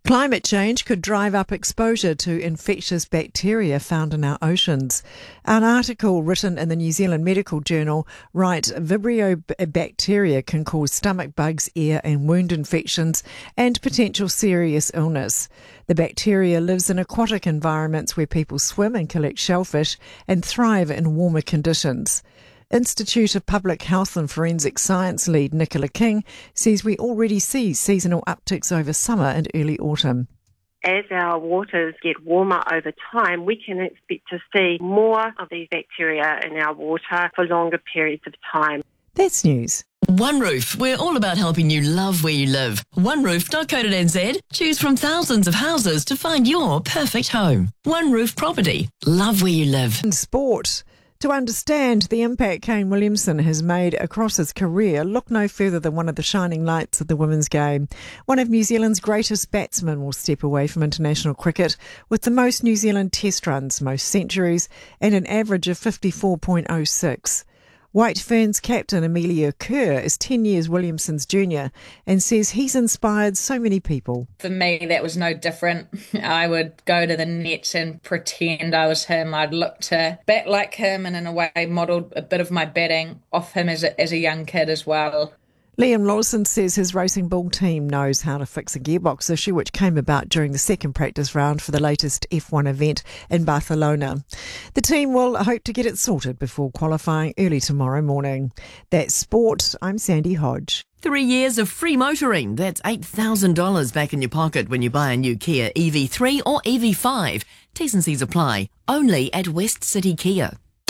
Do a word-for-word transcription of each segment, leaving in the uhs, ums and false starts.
Climate change could drive up exposure to infectious bacteria found in our oceans. An article written in the New Zealand Medical Journal writes Vibrio bacteria can cause stomach bugs, ear and wound infections and potential serious illness. The bacteria lives in aquatic environments where people swim and collect shellfish and thrive in warmer conditions. Institute of Public Health and Forensic Science lead Nicola King says we already see seasonal upticks over summer and early autumn. As our waters get warmer over time, we can expect to see more of these bacteria in our water for longer periods of time. That's news. One Roof, we're all about helping you love where you live. one roof dot co dot n z. Choose from thousands of houses to find your perfect home. One Roof Property. Love where you live. In sport, to understand the impact Kane Williamson has made across his career, look no further than one of the shining lights of the women's game. One of New Zealand's greatest batsmen will step away from international cricket with the most New Zealand test runs, most centuries, and an average of fifty-four point oh six. White Ferns captain Amelia Kerr is ten years Williamson's junior and says he's inspired so many people. For me, that was no different. I would go to the net and pretend I was him. I'd look to bat like him and in a way modelled a bit of my batting off him as a, as a young kid as well. Liam Lawson says his Racing Bull team knows how to fix a gearbox issue which came about during the second practice round for the latest F one event in Barcelona. The team will hope to get it sorted before qualifying early tomorrow morning. That's sport. I'm Sandy Hodge. Three years of free motoring. That's eight thousand dollars back in your pocket when you buy a new Kia E V three or E V five. T's and C's apply. Only at West City Kia.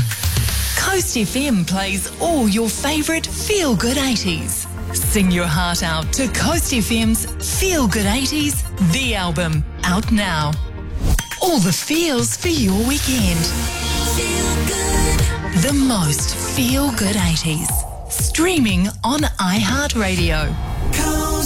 Coast F M plays all your favourite feel-good eighties. Sing your heart out to Coast F M's Feel Good eighties, the album, out now. All the feels for your weekend. Feel good. The most feel-good eighties. Streaming on iHeartRadio.